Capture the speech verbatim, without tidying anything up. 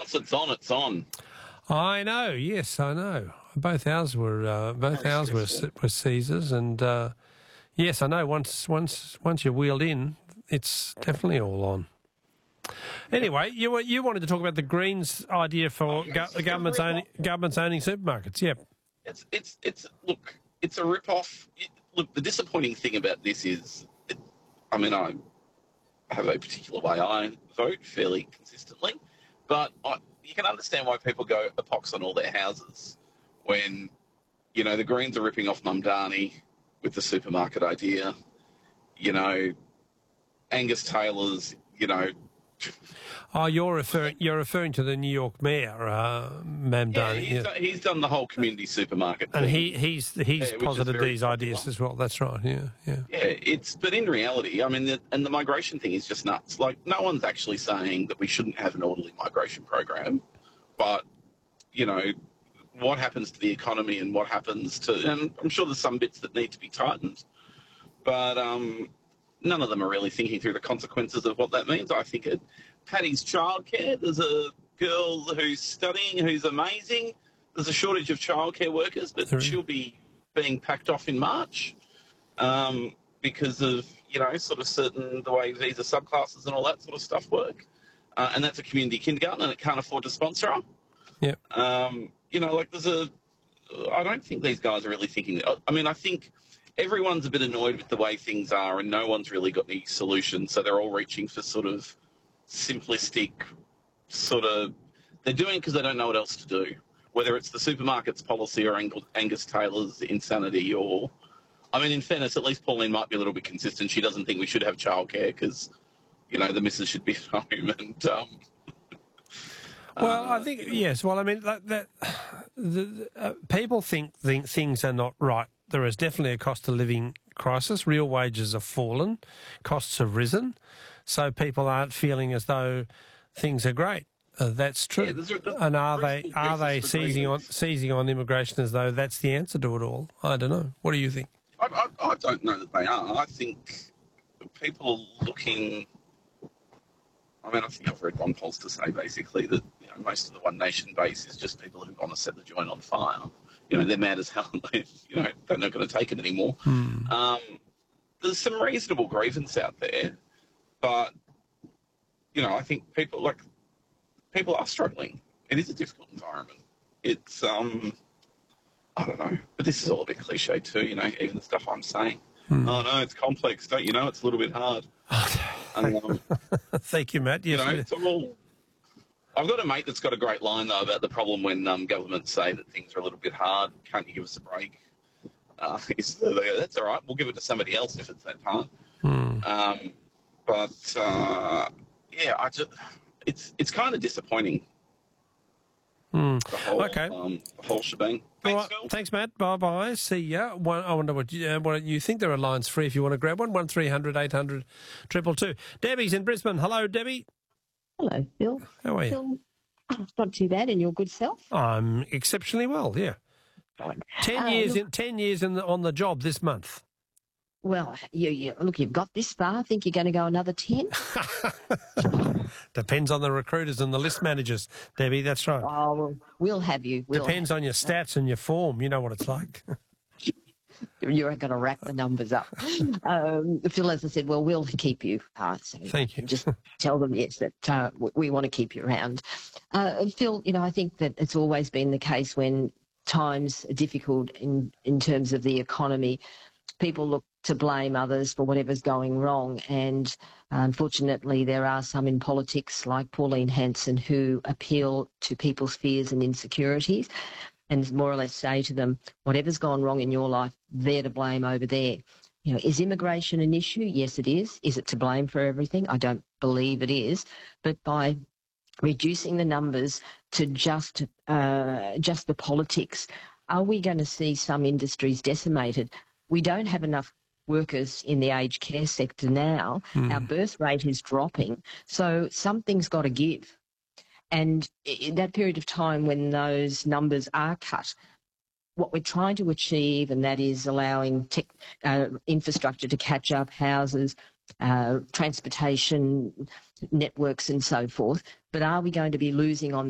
once it's on, it's on. I know. Yes, I know. Both ours were uh, both ours were were Caesars, and uh, yes, I know. Once once once you're wheeled in, it's definitely all on. Anyway, you were- you wanted to talk about the Greens' idea for go- the government's owning government's owning supermarkets. Yep. It's it's it's look. It's a rip-off. It, look, the disappointing thing about this is, it, I mean, I have a particular way I vote fairly consistently, but I, you can understand why people go a pox on all their houses when, you know, the Greens are ripping off Mamdani with the supermarket idea. You know, Angus Taylor's, you know. Oh, you're referring you're referring to the New York mayor, uh, Mamdani. Yeah, he's, yeah. Done, he's done the whole community supermarket And thing. he he's he's Yeah, posited these popular. ideas as well. That's right. Yeah, yeah. Yeah, it's but in reality, I mean, the, and the migration thing is just nuts. Like, no one's actually saying that we shouldn't have an orderly migration program, but you know, what happens to the economy and what happens to, and I'm sure there's some bits that need to be tightened, but um, none of them are really thinking through the consequences of what that means. I think it, Paddy's childcare. There's a girl who's studying who's amazing. There's a shortage of childcare workers, but There is. she'll be being packed off in March um, because of, you know, sort of certain, the way visa subclasses and all that sort of stuff work. Uh, and that's a community kindergarten and it can't afford to sponsor her. Yep. Um, you know, like there's a, I don't think these guys are really thinking, I mean, I think everyone's a bit annoyed with the way things are and no one's really got any solutions. So they're all reaching for sort of simplistic sort of, they're doing it because they don't know what else to do. Whether it's the supermarket's policy or Angus Taylor's insanity or, I mean, in fairness, at least Pauline might be a little bit consistent. She doesn't think we should have childcare because, you know, the missus should be at home and, um, Well, uh, I think yes. Well, I mean that, that the, the, uh, people think, think things are not right. There is definitely a cost of living crisis. Real wages have fallen, costs have risen, so people aren't feeling as though things are great. Uh, that's true. Yeah, there's a- there's and are they reasonable are they reasons for seizing on grievance. seizing on immigration as though that's the answer to it all? I don't know. What do you think? I, I, I don't know that they are. I think people are looking. I mean, I think I've read one pollster say basically that, you know, most of the One Nation base is just people who want to set the joint on fire. You know, they're mad as hell. They, you know, they're not going to take it anymore. Hmm. Um, there's some reasonable grievance out there, but you know, I think people like people are struggling. It is a difficult environment. It's um. I don't know, but this is all a bit cliche too, you know, even the stuff I'm saying. Hmm. Oh, no, it's complex, don't you know? It's a little bit hard. And, um, Thank you, Matt. you Yes, know, it- it's all... I've got a mate that's got a great line, though, about the problem when um, governments say that things are a little bit hard. Can't you give us a break? Uh, he's- they go, that's all right. We'll give it to somebody else if it's that hard. Hmm. Um, but, uh, yeah, I just... It's, it's kind of disappointing, Hmm. the whole, Okay. um, the whole shebang. All Thanks, right, Phil. thanks, Matt. Bye bye. See ya. One, I wonder what you, uh, what you think. There are lines free if you want to grab one. One three hundred eight hundred triple two. Debbie's in Brisbane. Hello, Debbie. Hello, Phil. How are you? Phil, oh, not too bad, and your good self. I'm exceptionally well. Yeah. Fine. Ten Uh, years look- in. Ten years in the, on the job this month. Well, you, you look, you've got this far. I think you're going to go another ten. Depends on the recruiters and the list managers, Debbie. That's right. Oh, well, we'll have you. We'll Depends on your stats and your form. You know what it's like. You're going to rack the numbers up. um, Phil, as I said, well, we'll keep you. Uh, so Thank you. Just tell them, yes, that uh, we, we want to keep you around. Uh, Phil, you know, I think that it's always been the case when times are difficult in, in terms of the economy, people look to blame others for whatever's going wrong. And unfortunately, there are some in politics like Pauline Hanson who appeal to people's fears and insecurities and more or less say to them, whatever's gone wrong in your life, they're to blame over there. You know, is immigration an issue? Yes, it is. Is it to blame for everything? I don't believe it is. But by reducing the numbers to just uh, just the politics, are we going to see some industries decimated? We don't have enough workers in the aged care sector now. Mm. Our birth rate is dropping. So something's got to give. And in that period of time when those numbers are cut, what we're trying to achieve, and that is allowing tech, uh, infrastructure to catch up, houses, uh, transportation networks and so forth. But are we going to be losing on